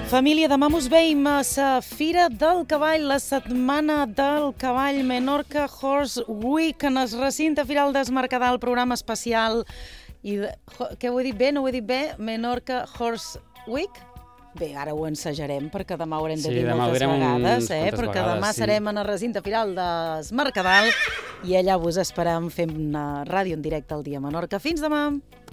Família, demà mos veiem a la Fira del Cavall, la Setmana del Cavall, Menorca Horse Week, en el recinte firal del Mercadal, programa especial. Què ho he dit bé? No ho he dit bé? Menorca Horse Week? Bé, ara ho ensejarem, perquè demà ho haurem de dir moltes vegades, perquè demà serem en el recinte firal del Mercadal i allà vos esperam fent una ràdio en directe al dia Menorca. Fins demà!